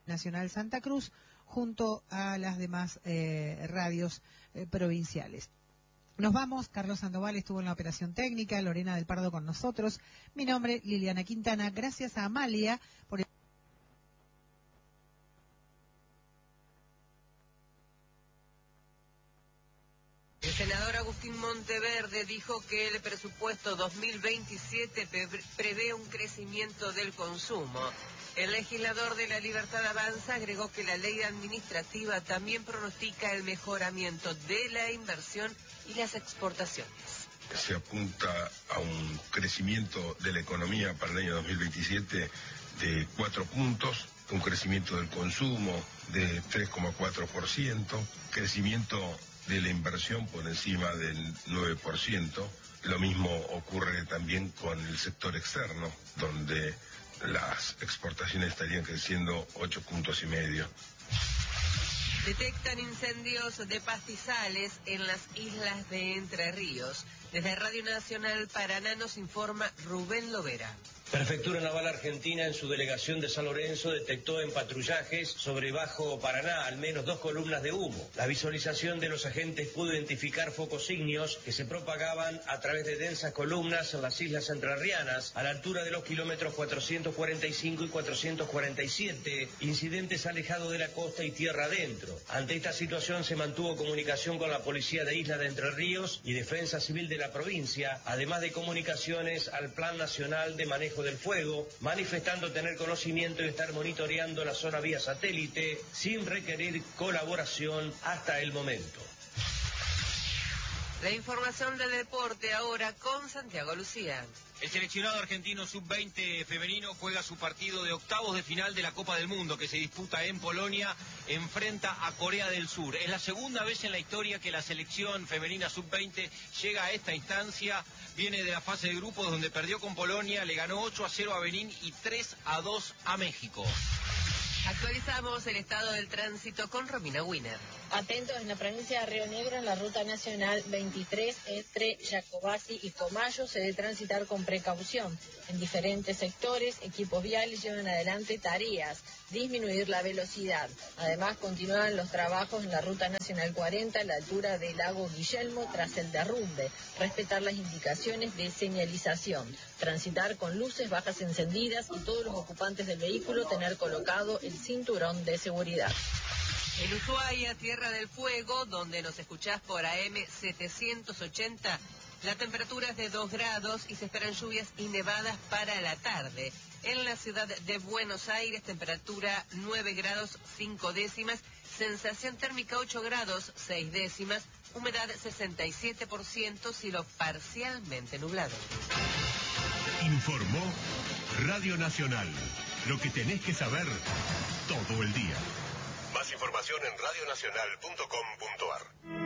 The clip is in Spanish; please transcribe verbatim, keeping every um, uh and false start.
Nacional Santa Cruz, junto a las demás eh, radios eh, provinciales. Nos vamos, Carlos Sandoval estuvo en la operación técnica, Lorena del Pardo con nosotros, mi nombre Liliana Quintana, gracias a Amalia por el... El senador Agustín Monteverde dijo que el presupuesto dos mil veintisiete prevé un crecimiento del consumo. El legislador de La Libertad Avanza agregó que la ley administrativa también pronostica el mejoramiento de la inversión y las exportaciones. Se apunta a un crecimiento de la economía para el año dos mil veintisiete de cuatro puntos, un crecimiento del consumo de tres coma cuatro por ciento, crecimiento de la inversión por encima del nueve por ciento. Lo mismo ocurre también con el sector externo, donde las exportaciones estarían creciendo ocho puntos y medio. Detectan incendios de pastizales en las islas de Entre Ríos. Desde Radio Nacional Paraná nos informa Rubén Lovera. Prefectura Naval Argentina, en su delegación de San Lorenzo, detectó en patrullajes sobre Bajo Paraná al menos dos columnas de humo. La visualización de los agentes pudo identificar focos ígneos que se propagaban a través de densas columnas en las islas entrerrianas, a la altura de los kilómetros cuatrocientos cuarenta y cinco y cuatrocientos cuarenta y siete, incidentes alejados de la costa y tierra adentro. Ante esta situación se mantuvo comunicación con la Policía de Isla de Entre Ríos y Defensa Civil de la provincia, además de comunicaciones al Plan Nacional de Manejo del Fuego, manifestando tener conocimiento y estar monitoreando la zona vía satélite sin requerir colaboración hasta el momento. La información del deporte ahora con Santiago Lucía. El seleccionado argentino sub veinte femenino juega su partido de octavos de final de la Copa del Mundo que se disputa en Polonia, enfrenta a Corea del Sur. Es la segunda vez en la historia que la selección femenina sub veinte llega a esta instancia. Viene de la fase de grupos donde perdió con Polonia, le ganó ocho a cero a Benín y tres a dos a México. Actualizamos el estado del tránsito con Romina Wiener. Atentos en la provincia de Río Negro, en la ruta nacional veintitrés, entre Jacobasi y Comayo, se debe transitar con precaución. En diferentes sectores, equipos viales llevan adelante tareas, disminuir la velocidad. Además, continúan los trabajos en la ruta nacional cuarenta, a la altura del lago Guillermo, tras el derrumbe. Respetar las indicaciones de señalización. Transitar con luces bajas encendidas y todos los ocupantes del vehículo tener colocado el cinturón de seguridad. En Ushuaia, Tierra del Fuego, donde nos escuchás por A M setecientos ochenta, la temperatura es de dos grados y se esperan lluvias y nevadas para la tarde. En la ciudad de Buenos Aires, temperatura nueve grados cinco décimas, sensación térmica ocho grados seis décimas, humedad sesenta y siete por ciento, cielo parcialmente nublado. Informó Radio Nacional. Lo que tenés que saber todo el día. Más información en radionacional punto com punto ar.